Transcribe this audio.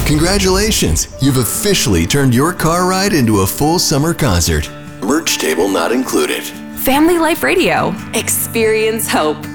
Congratulations! You've officially turned your car ride into a full summer concert. Merch table not included. Family Life Radio. Experience hope.